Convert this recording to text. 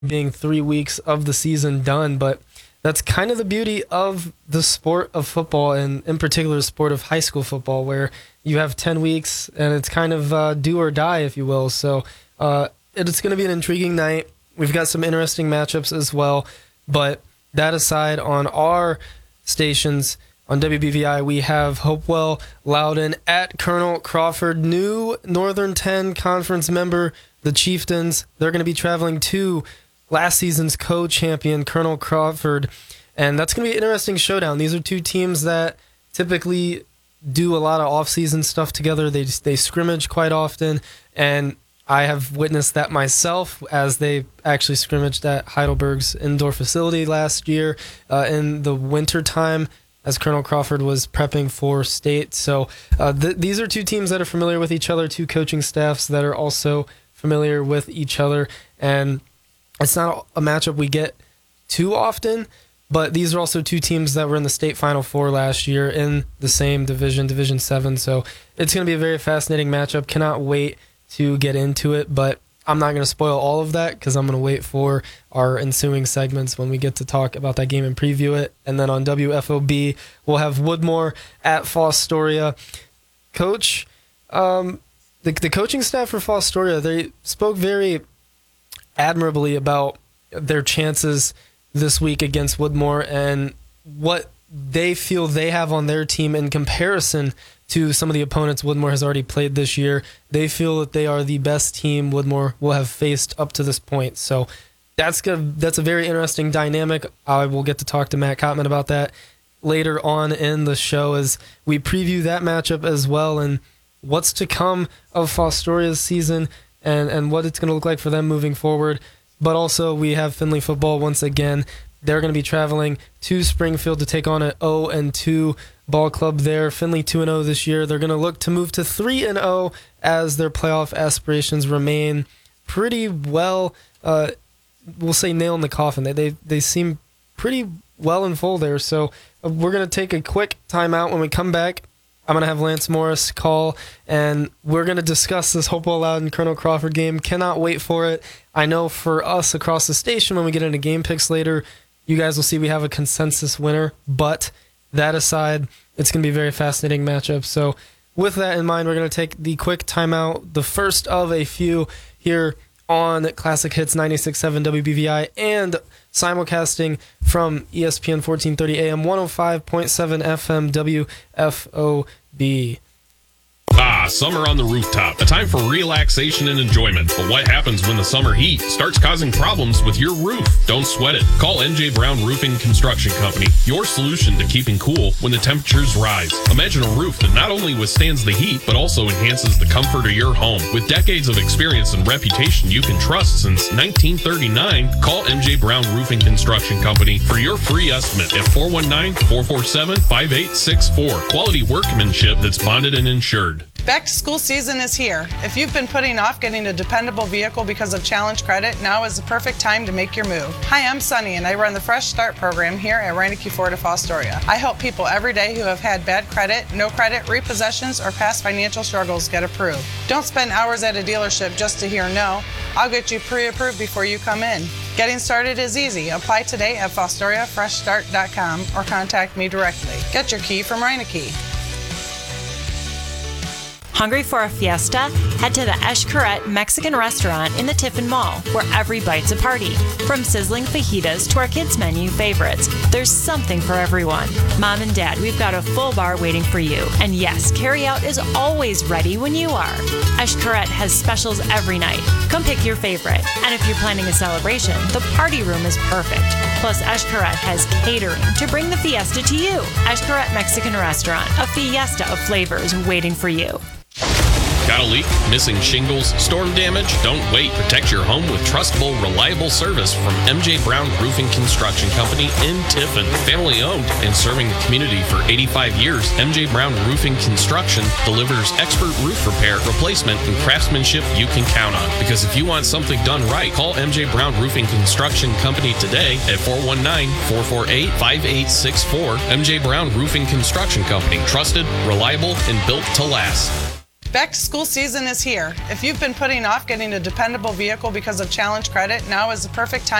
being 3 weeks of the season done, but that's kind of the beauty of the sport of football, and in particular the sport of high school football, where you have 10 weeks and it's kind of do or die, if you will. So it's going to be an intriguing night. We've got some interesting matchups as well, but that aside, on our stations on WBVI, we have Hopewell Loudon at Colonel Crawford, new Northern 10 Conference member, the Chieftains. They're going to be traveling to last season's co-champion Colonel Crawford, and that's going to be an interesting showdown. These are two teams that typically do a lot of off-season stuff together. They scrimmage quite often, and I have witnessed that myself as they actually scrimmaged at Heidelberg's indoor facility last year in the winter time as Colonel Crawford was prepping for state. So these are two teams that are familiar with each other, two coaching staffs that are also familiar with each other, and it's not a matchup we get too often, but these are also two teams that were in the state Final Four last year in the same division, Division 7. So it's going to be a very fascinating matchup. Cannot wait to get into it, but I'm not going to spoil all of that because I'm going to wait for our ensuing segments when we get to talk about that game and preview it. And then on WFOB, we'll have Woodmore at Fostoria. Coach, the coaching staff for Fostoria, they spoke very admirably about their chances this week against Woodmore and what they feel they have on their team in comparison to some of the opponents Woodmore has already played this year. They feel that they are the best team Woodmore will have faced up to this point. So that's a very interesting dynamic. I will get to talk to Matt Kottman about that later on in the show as we preview that matchup as well and what's to come of Fostoria's season and what it's going to look like for them moving forward. But also we have Findlay football once again. They're going to be traveling to Springfield to take on an 0-2 ball club there. Findlay 2-0 this year. They're going to look to move to 3-0 as their playoff aspirations remain pretty well, we'll say nail in the coffin. They seem pretty well in full there. So we're going to take a quick timeout. When we come back, I'm going to have Lance Morris call, and we're going to discuss this Hopewell Loudon Colonel Crawford game. Cannot wait for it. I know for us across the station, when we get into game picks later, you guys will see we have a consensus winner. But that aside, it's going to be a very fascinating matchup. So with that in mind, we're going to take the quick timeout, the first of a few here on Classic Hits 96.7 WBVI and simulcasting from ESPN 1430 AM 105.7 FM WFOB. Summer on the rooftop. A time for relaxation and enjoyment. But what happens when the summer heat starts causing problems with your roof? Don't sweat it. Call MJ Brown Roofing Construction Company. Your solution to keeping cool when the temperatures rise. Imagine a roof that not only withstands the heat, but also enhances the comfort of your home. With decades of experience and reputation you can trust since 1939, call MJ Brown Roofing Construction Company for your free estimate at 419-447-5864. Quality workmanship that's bonded and insured. Back to school season is here. If you've been putting off getting a dependable vehicle because of Challenge Credit, now is the perfect time to make your move. Hi, I'm Sunny, and I run the Fresh Start program here at Reineke Ford of Fostoria. I help people every day who have had bad credit, no credit, repossessions, or past financial struggles get approved. Don't spend hours at a dealership just to hear no. I'll get you pre-approved before you come in. Getting started is easy. Apply today at FostoriaFreshStart.com or contact me directly. Get your key from Reineke. Hungry for a fiesta? Head to the Eshkaret Mexican restaurant in the Tiffin Mall, where every bite's a party. From sizzling fajitas to our kids' menu favorites, there's something for everyone. Mom and Dad, we've got a full bar waiting for you. And yes, carryout is always ready when you are. Eshkaret has specials every night. Come pick your favorite. And if you're planning a celebration, the party room is perfect. Plus, Eshkaret has catering to bring the fiesta to you. Eshkaret Mexican Restaurant, a fiesta of flavors waiting for you. Got a leak? Missing shingles? Storm damage? Don't wait. Protect your home with trustable, reliable service from MJ Brown Roofing Construction Company in Tiffin. Family owned and serving the community for 85 years, MJ Brown Roofing Construction delivers expert roof repair, replacement, and craftsmanship you can count on. Because if you want something done right, call MJ Brown Roofing Construction Company today at 419-448-5864. MJ Brown Roofing Construction Company. Trusted, reliable, and built to last. Back to school season is here. If you've been putting off getting a dependable vehicle because of challenge credit, now is the perfect time